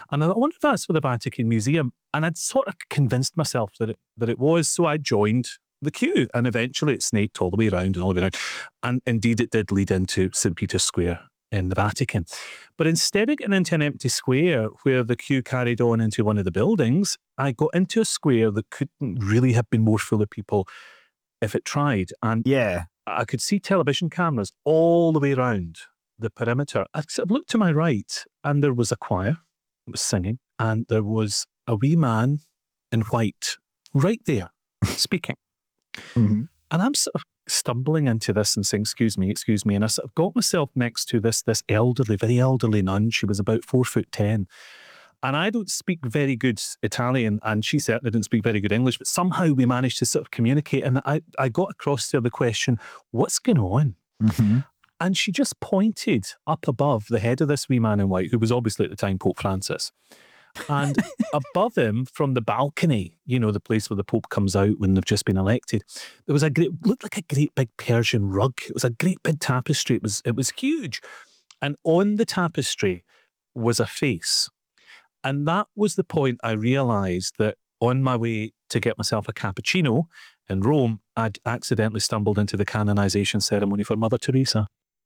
And I wonder if that's for the Vatican Museum. And I'd sort of convinced myself that it was. So I joined the queue, and eventually it snaked all the way around and all the way around. And indeed, it did lead into St. Peter's Square in the Vatican. But instead of getting into an empty square where the queue carried on into one of the buildings, I got into a square that couldn't really have been more full of people if it tried. And Yeah. I could see television cameras all the way around the perimeter. I sort of looked to my right, and there was a choir that was singing, and there was a wee man in white right there speaking. Mhm. And I'm sort of stumbling into this and saying, excuse me. And I sort of got myself next to this elderly, very elderly nun. She was about 4'10". And I don't speak very good Italian, and she certainly didn't speak very good English, but somehow we managed to sort of communicate. And I got across to her the question, what's going on? Mm-hmm. And she just pointed up above the head of this wee man in white, who was obviously at the time Pope Francis. And above him, from the balcony, the place where the Pope comes out when they've just been elected, there was looked like a great big Persian rug. It was a great big tapestry. It was huge. And on the tapestry was a face. And that was the point I realised that on my way to get myself a cappuccino in Rome, I'd accidentally stumbled into the canonization ceremony for Mother Teresa.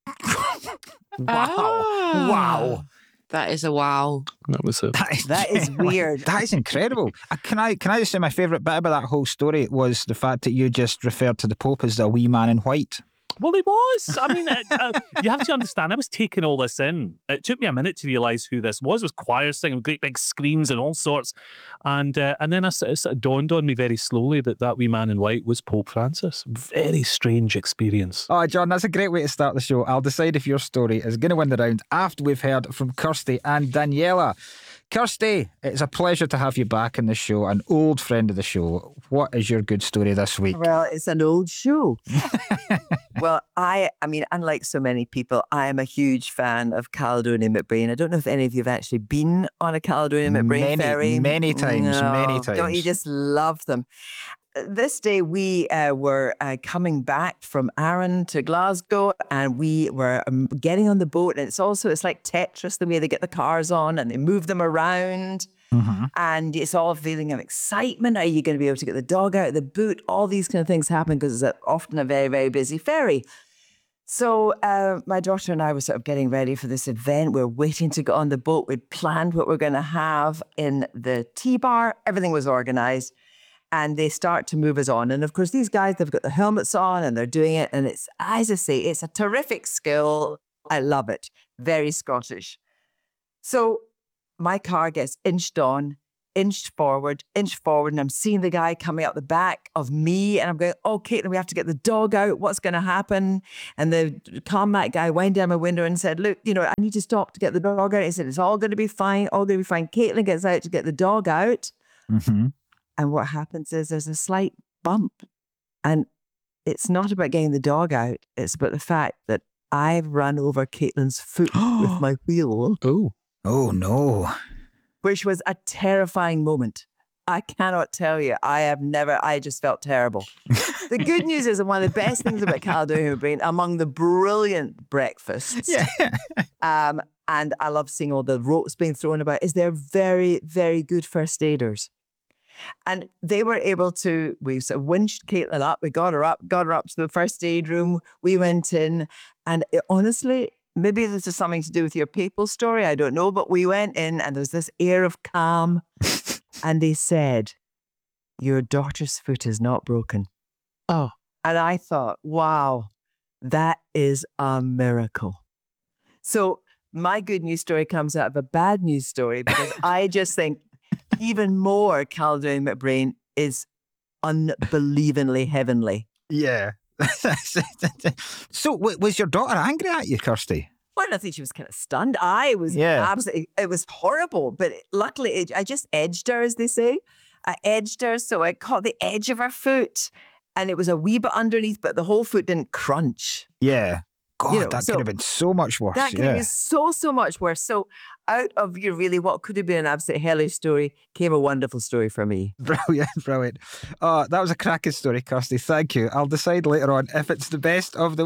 Wow. That is a wow. That was it. That is weird. That is incredible. Can I just say my favourite bit about that whole story was the fact that you just referred to the Pope as the wee man in white. Well, he was. I mean, you have to understand, I was taking all this in. It took me a minute to realise who this was. It was choirs singing, great big screams and all sorts. And then it sort of dawned on me very slowly that wee man in white was Pope Francis. Very strange experience. Oh, John, that's a great way to start the show. I'll decide if your story is going to win the round after we've heard from Kirsty and Daniela. Kirsty, it's a pleasure to have you back in the show, an old friend of the show. What is your good story this week? Well, it's an old show. Well, I mean, unlike so many people, I am a huge fan of Caledonia McBrain. I don't know if any of you have actually been on a Caledonia McBrain ferry. Many times. Don't you just love them? This day we were coming back from Arran to Glasgow, and we were getting on the boat, and it's like Tetris, the way they get the cars on and they move them around. Mm-hmm. And it's all a feeling of excitement. Are you going to be able to get the dog out of the boot? All these kind of things happen because it's often a very, very busy ferry. So my daughter and I were sort of getting ready for this event. We're waiting to get on the boat. We'd planned what we're going to have in the tea bar. Everything was organised. And they start to move us on. And of course, these guys, they've got the helmets on and they're doing it. And it's, as I say, it's a terrific skill. I love it. Very Scottish. So my car gets inched on, inched forward, and I'm seeing the guy coming out the back of me. And I'm going, oh, Caitlin, we have to get the dog out. What's going to happen? And the CarMac guy went down my window and said, look, I need to stop to get the dog out. He said, it's all going to be fine. All going to be fine. Caitlin gets out to get the dog out. Mm-hmm. And what happens is there's a slight bump. And it's not about getting the dog out. It's about the fact that I've run over Caitlin's foot with my wheel. Oh, no. Which was a terrifying moment. I cannot tell you. I just felt terrible. The good news is, one of the best things about Caledonia McBrain, among the brilliant breakfasts, and I love seeing all the ropes being thrown about, is they're very, very good first aiders. And they were able to, we sort of winched Caitlin up, we got her up to the first aid room, we went in, and honestly, maybe this is something to do with your papal story, I don't know, but we went in and there's this air of calm, and they said, your daughter's foot is not broken. Oh. And I thought, wow, that is a miracle. So my good news story comes out of a bad news story, because I just think even more Caledonia McBrain is unbelievably heavenly. Yeah. So was your daughter angry at you, Kirsty? Well, I think she was kind of stunned. I was absolutely, it was horrible, but luckily I just edged her, as they say. I edged her, so I caught the edge of her foot, and it was a wee bit underneath, but the whole foot didn't crunch. Yeah. God, that could have been so much worse. That could have been so much worse. So out of what could have been an absolute hellish story came a wonderful story for me. Brilliant. That was a cracking story, Kirsty. Thank you. I'll decide later on if it's the best of the week.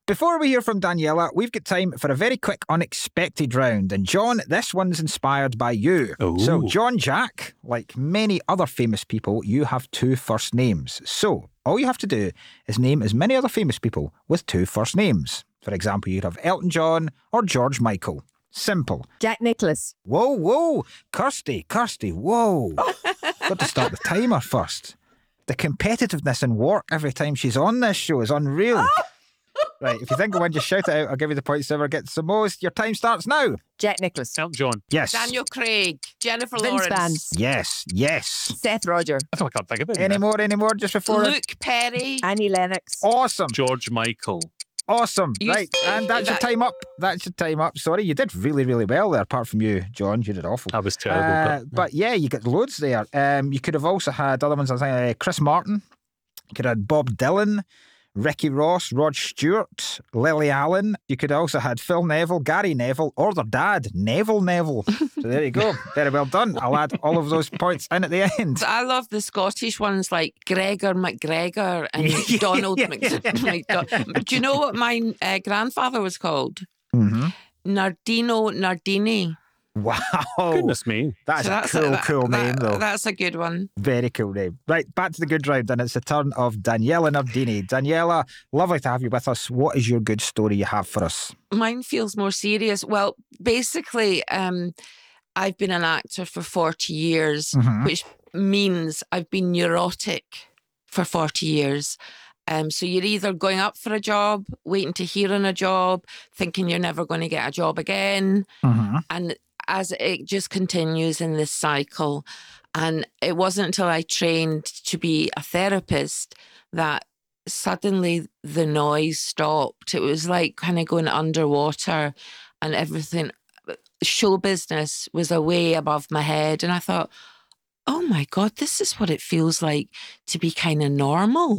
Before we hear from Daniela, we've got time for a very quick unexpected round. And John, this one's inspired by you. Oh. So, John Jack, like many other famous people, you have 2 first names. So, all you have to do is name as many other famous people with 2 first names. For example, you'd have Elton John or George Michael. Simple. Jack Nicklaus. Whoa. Kirsty, whoa. Got to start the timer first. The competitiveness in work every time she's on this show is unreal. Right, if you think of one, just shout it out. I'll give you the points whoever gets the most. Your time starts now. Jack Nicklaus. Elton John. Yes. Daniel Craig, Jennifer Vince Lawrence, Vaughn. Yes. Seth Roger. That's all I can't think of it. Any more just before it? Luke Perry. Annie Lennox. Awesome. George Michael. Awesome. You Right, see and that's your that- time up. That's your time up. Sorry, you did really, really well there, apart from you, John. You did awful. That was terrible. But yeah, you got loads there. You could have also had other ones, I think, Chris Martin. You could have had Bob Dylan, Ricky Ross, Rod Stewart, Lily Allen. You could have also had Phil Neville, Gary Neville, or their dad, Neville. So there you go. Very well done. I'll add all of those points in at the end. I love the Scottish ones like Gregor McGregor and Donald McDonald. Do you know what my grandfather was called? Mm-hmm. Nardino Nardini. Wow. Goodness me. That's So a cool name, though. That's a good one. Very cool name. Right, back to the good round, and it's the turn of Daniela Nardini. Daniela, lovely to have you with us. What is your good story you have for us? Mine feels more serious. Well, basically, I've been an actor for 40 years, which means I've been neurotic for 40 years. So you're either going up for a job, waiting to hear on a job, thinking you're never going to get a job again. And as it just continues in this cycle. And it wasn't until I trained to be a therapist that suddenly the noise stopped. It was like kind of going underwater and everything. Show business was away above my head. And I thought, oh my God, this is what it feels like to be kind of normal.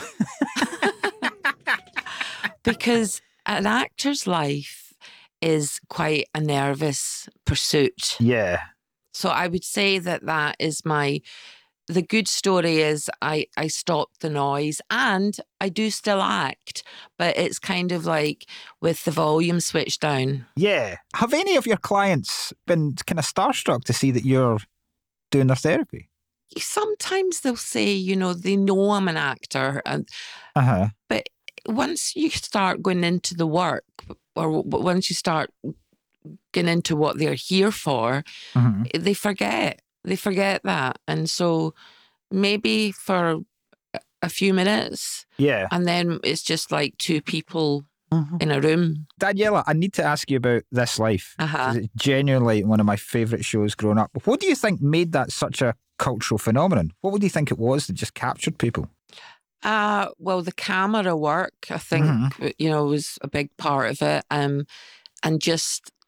Because an actor's life is quite a nervous pursuit. Yeah. So I would say that is the good story is I stopped the noise and I do still act, but it's kind of like with the volume switched down. Yeah. Have any of your clients been kind of starstruck to see that you're doing their therapy? Sometimes they'll say, they know I'm an actor, but once you start going into the work, or once you start getting into what they're here for, they forget that. And so maybe for a few minutes, and then it's just like 2 people in a room. Daniela, I need to ask you about This Life. 'Cause it's genuinely one of my favourite shows growing up. What do you think made that such a cultural phenomenon? What would you think it was that just captured people? Well, the camera work, I think, was a big part of it. And just